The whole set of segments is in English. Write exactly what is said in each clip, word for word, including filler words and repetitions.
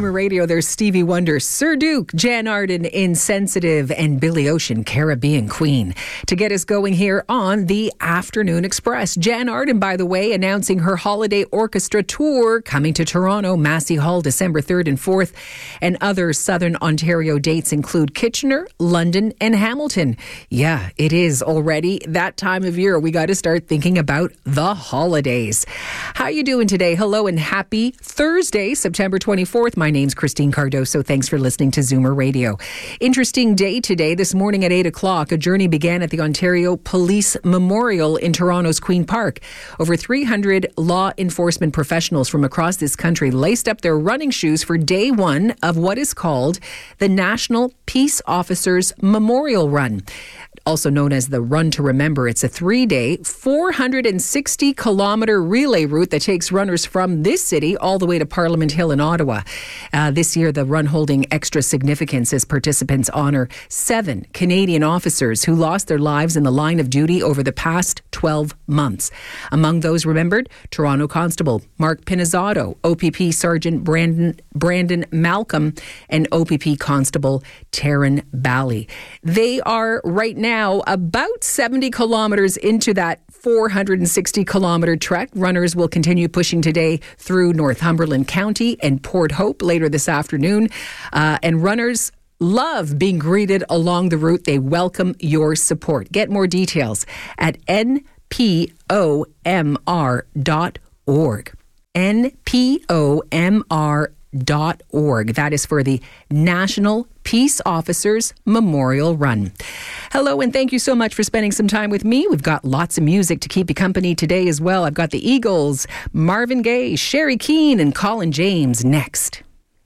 Zoomer Radio, there's Stevie Wonder, Sir Duke, Jan Arden, Insensitive, and Billy Ocean, Caribbean Queen. To get us going here on the Afternoon Express. Jan Arden, by the way, announcing her holiday orchestra tour coming to Toronto, Massey Hall, December third and fourth. And other Southern Ontario dates include Kitchener, London, and Hamilton. Yeah, it is already that time of year. We got to start thinking about the holidays. How you doing today? Hello and happy Thursday, September twenty-fourth. My name's Christine Cardoso. Thanks for listening to Zoomer Radio. Interesting day today. This morning at eight o'clock, a journey began at the Ontario Police Memorial in Toronto's Queen Park. Over three hundred law enforcement professionals from across this country laced up their running shoes for day one of what is called the National Peace Officers Memorial Run, also known as the Run to Remember. It's a three-day, four hundred sixty kilometre relay route that takes runners from this city all the way to Parliament Hill in Ottawa. Uh, this year, the run holding extra significance as participants honour seven Canadian officers who lost their lives in the line of duty over the past twelve months. Among those remembered, Toronto Constable Mark Pinizzato, O P P Sergeant Brandon, Brandon Malcolm, and O P P Constable Taryn Bally. They are right now about seventy kilometres into that four hundred sixty kilometre trek. Runners will continue pushing today through Northumberland County and Port Hope later this afternoon. Uh, and runners love being greeted along the route. They welcome your support. Get more details at N P O M R dot org. N P O M R dot org. That is for the National Peace Officers Memorial Run. Hello, and thank you so much for spending some time with me. We've got lots of music to keep you company today as well. I've got the Eagles, Marvin Gaye, Sherry Keane, and Colin James next.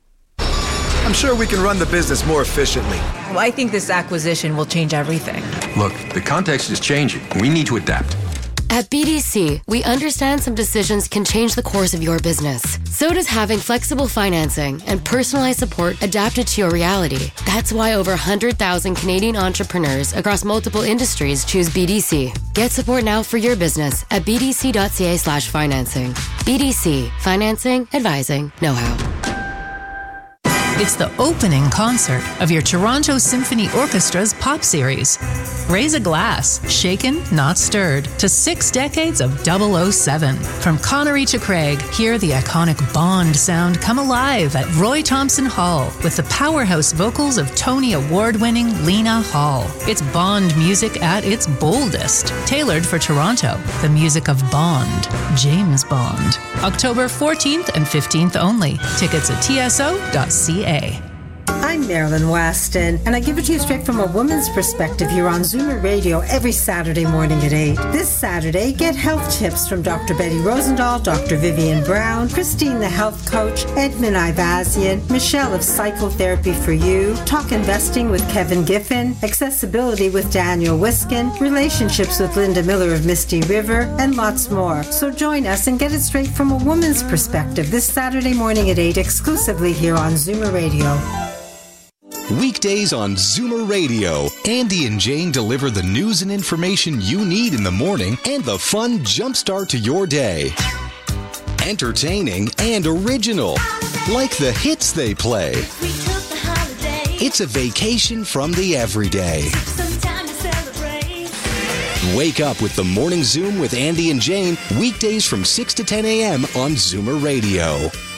I'm sure we can run the business more efficiently. Well, I think this acquisition will change everything. Look, the context is changing. We need to adapt. At B D C, we understand some decisions can change the course of your business. So does having flexible financing and personalized support adapted to your reality. That's why over one hundred thousand Canadian entrepreneurs across multiple industries choose B D C. Get support now for your business at bdc.ca slash financing. B D C, financing, advising, know-how. It's the opening concert of your Toronto Symphony Orchestra's pop series. Raise a glass, shaken, not stirred, to six decades of double oh seven. From Connery to Craig, hear the iconic Bond sound come alive at Roy Thompson Hall with the powerhouse vocals of Tony Award-winning Lena Hall. It's Bond music at its boldest, tailored for Toronto. The music of Bond, James Bond. October fourteenth and fifteenth only. Tickets at T S O dot C A. I'm Marilyn Weston, and I give it to you straight from a woman's perspective here on Zoomer Radio every Saturday morning at eight. This Saturday, get health tips from Doctor Betty Rosendahl, Doctor Vivian Brown, Christine the Health Coach, Edmund Ivazian, Michelle of Psychotherapy for You, Talk Investing with Kevin Giffen, Accessibility with Daniel Wiskin, Relationships with Linda Miller of Misty River, and lots more. So join us and get it straight from a woman's perspective this Saturday morning at eight, exclusively here on Zoomer Radio. Weekdays on Zoomer Radio, Andy and Jane deliver the news and information you need in the morning and the fun jumpstart to your day. Entertaining and original, like the hits they play. It's a vacation from the everyday. Wake up with the Morning Zoom with Andy and Jane, weekdays from six to ten a.m. on Zoomer Radio.